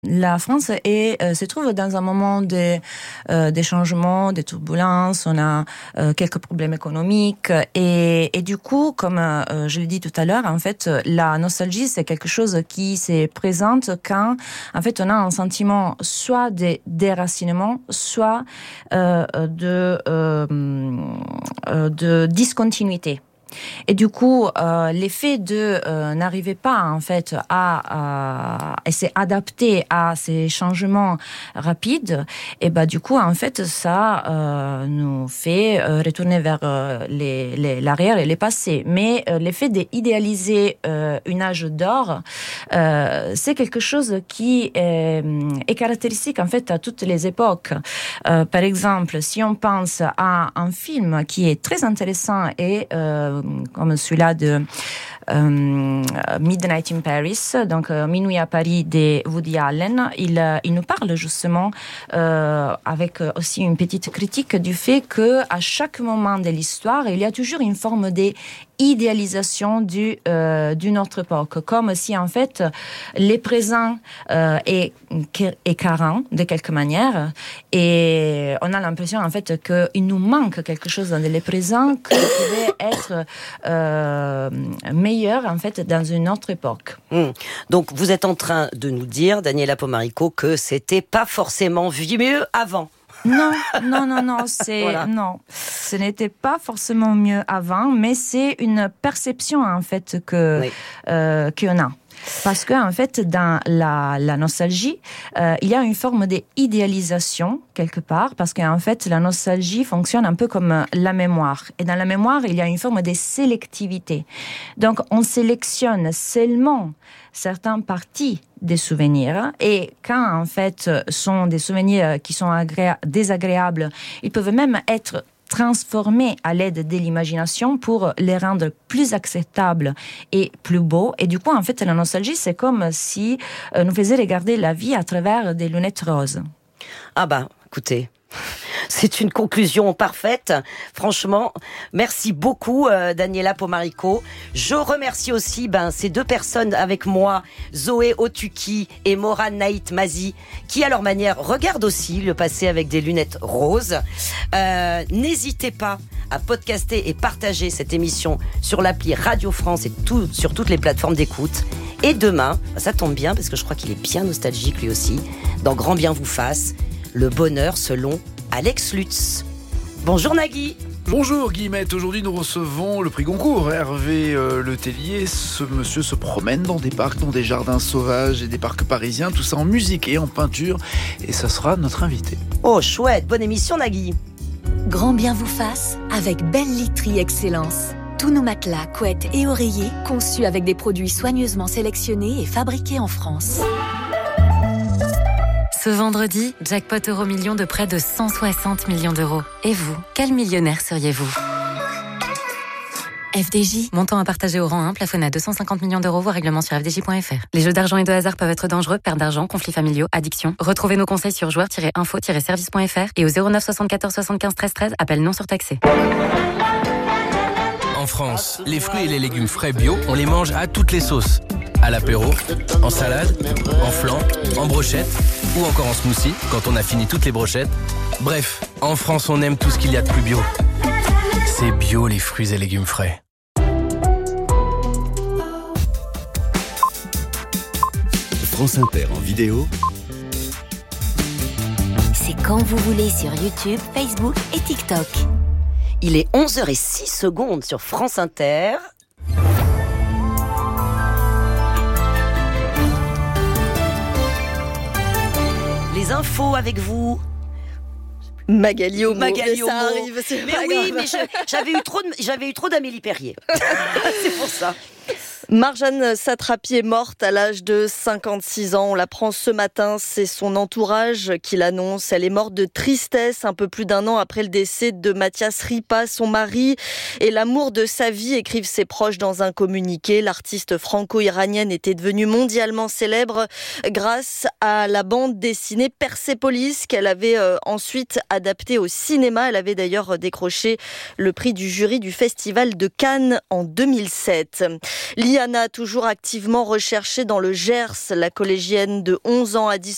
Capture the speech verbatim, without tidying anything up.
la France est, euh, se trouve dans un moment de, euh, des changements, des turbulences, on a euh, quelques problèmes économiques et, et du coup, comme euh, je l'ai dit tout à l'heure, en fait, la nostalgie, c'est quelque chose qui se présente quand, en fait, on a un sentiment soit de déracinement, soit euh, de, euh, de discontinuité. Et du coup, euh, l'effet de euh, n'arriver pas en fait à, à et s'adapter à ces changements rapides, et ben du coup en fait ça euh, nous fait euh, retourner vers euh, les, les, l'arrière et les passés. Mais euh, l'effet d'idéaliser euh, une âge d'or, euh, c'est quelque chose qui est, est caractéristique en fait à toutes les époques. Euh, par exemple, si on pense à un film qui est très intéressant et euh, comme celui-là de euh, Midnight in Paris, donc euh, Minuit à Paris de Woody Allen, il, euh, il nous parle justement euh, avec aussi une petite critique du fait que à chaque moment de l'histoire, il y a toujours une forme d'idéalisation du, euh, d'une autre époque, comme si en fait les présents euh, est, est carent de quelque manière, et on a l'impression en fait qu'il nous manque quelque chose dans les présents qui pouvait être euh, meilleur en fait dans une autre époque. Mmh. Donc vous êtes en train de nous dire, Daniela Pomarico, que c'était pas forcément mieux avant. Non, non, non, non, c'est voilà. non, ce n'était pas forcément mieux avant, mais c'est une perception en fait que oui. euh, qu'on a. Parce que en fait, dans la, la nostalgie, euh, il y a une forme d'idéalisation quelque part, parce qu'en fait, la nostalgie fonctionne un peu comme la mémoire. Et dans la mémoire, il y a une forme de sélectivité. Donc, on sélectionne seulement certaines parties des souvenirs, et quand en fait sont des souvenirs qui sont agré- désagréables, ils peuvent même être transformés à l'aide de l'imagination pour les rendre plus acceptables et plus beaux. Et du coup, en fait, la nostalgie, c'est comme si euh, nous faisait regarder la vie à travers des lunettes roses. Ah bah, écoutez, c'est une conclusion parfaite. Franchement, merci beaucoup, euh, Daniela Pomarico. Je remercie aussi ben, ces deux personnes avec moi, Zoé Otuki et Morane Naït Mazi, qui à leur manière regardent aussi le passé avec des lunettes roses. Euh, n'hésitez pas à podcaster et partager cette émission sur l'appli Radio France et tout, sur toutes les plateformes d'écoute. Et demain, ça tombe bien parce que je crois qu'il est bien nostalgique lui aussi, dans Grand Bien vous fasse, le bonheur selon Alex Lutz. Bonjour Nagui. Bonjour Guillemette, aujourd'hui nous recevons le prix Goncourt, Hervé euh, Le Tellier. Ce monsieur se promène dans des parcs, dans des jardins sauvages et des parcs parisiens, tout ça en musique et en peinture, et ça sera notre invité. Oh chouette, bonne émission Nagui. Grand Bien vous fasse avec Belle Literie Excellence. Tous nos matelas, couettes et oreillers conçus avec des produits soigneusement sélectionnés et fabriqués en France. Ce vendredi, jackpot euro million de près de cent soixante millions d'euros. Et vous, quel millionnaire seriez-vous ? F D J. Montant à partager au rang un, plafonné à deux cent cinquante millions d'euros, voire règlement sur f d j point f r. Les jeux d'argent et de hasard peuvent être dangereux, perte d'argent, conflits familiaux, addiction. Retrouvez nos conseils sur joueurs tiret info tiret service point f r et au zéro neuf soixante-quatorze soixante-quinze treize treize, appel non surtaxé. En France, les fruits et les légumes frais bio, on les mange à toutes les sauces. À l'apéro, en salade, en flan, en brochette ou encore en smoothie quand on a fini toutes les brochettes. Bref, en France, on aime tout ce qu'il y a de plus bio. C'est bio les fruits et légumes frais. France Inter en vidéo. C'est quand vous voulez sur YouTube, Facebook et TikTok. Il est onze heures zéro six sur France Inter. Les infos avec vous. Magali Homo. Magali Homo. Ça arrive, c'est mais pas oui, grave. mais je, j'avais eu trop de, j'avais eu trop d'Amélie Perrier. C'est pour ça. Marjane Satrapi est morte à l'âge de cinquante-six ans. On l'apprend ce matin, c'est son entourage qui l'annonce. Elle est morte de tristesse un peu plus d'un an après le décès de Mathias Ripa, son mari et l'amour de sa vie, écrivent ses proches dans un communiqué. L'artiste franco-iranienne était devenue mondialement célèbre grâce à la bande dessinée Persépolis qu'elle avait euh, ensuite adaptée au cinéma. Elle avait d'ailleurs décroché le prix du jury du Festival de Cannes en deux mille sept. Liana, toujours activement recherchée dans le Gers, la collégienne de onze ans a disparu